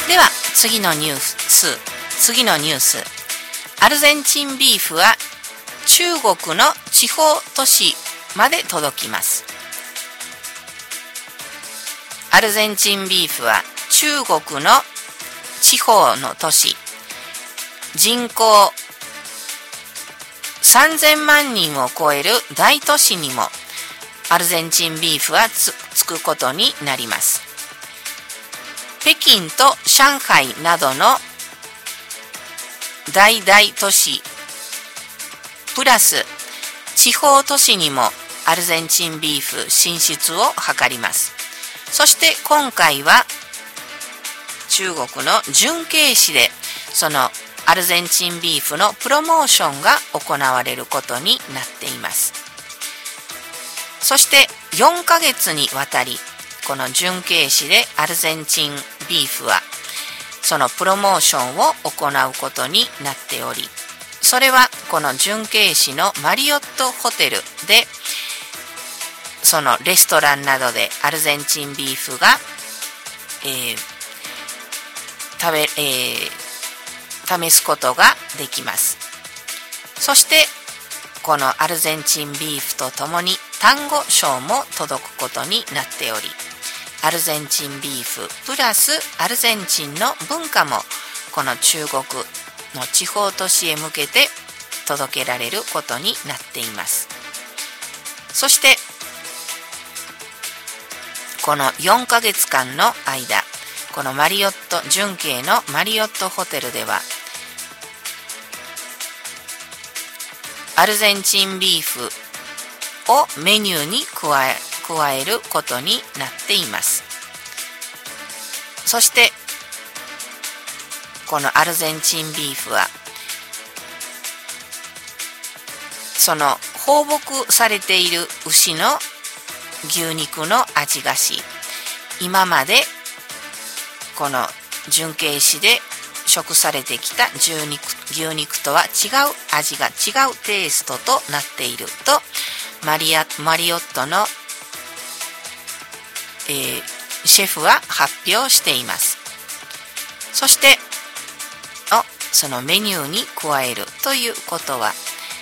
では次のニュース。アルゼンチンビーフは中国の地方都市まで届きます。アルゼンチンビーフは中国の地方の都市、人口3000万人を超える大都市にもアルゼンチンビーフはつくことになります。北京と上海などの大都市プラス地方都市にもアルゼンチンビーフ進出を図ります。そして今回は中国の重慶市でそのアルゼンチンビーフのプロモーションが行われることになっています。そして4ヶ月にわたりこの重慶市でアルゼンチンビーフはそのプロモーションを行うことになっており、それはこの重慶市のマリオットホテルでそのレストランなどでアルゼンチンビーフが、試すことができます。そしてこのアルゼンチンビーフとともに単語賞も届くことになっており、アルゼンチンビーフプラスアルゼンチンの文化もこの中国の地方都市へ向けて届けられることになっています。そしてこの4ヶ月間の間、この重慶のマリオットホテルではアルゼンチンビーフをメニューに加えることになっています。そしてこのアルゼンチンビーフはその放牧されている牛の牛肉の味がし、今までこの重慶市で食されてきた牛肉とは違う味が違うテイストとなっているとマリオットの、シェフは発表しています。そしてそのメニューに加えるということは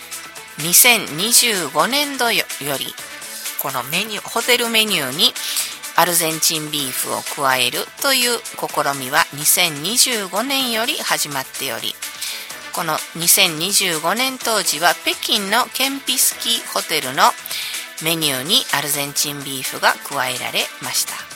2025年度よりこのホテルメニューにアルゼンチンビーフを加えるという試みは2025年より始まっており、この2025年当時は北京のケンピスキーホテルのメニューにアルゼンチンビーフが加えられました。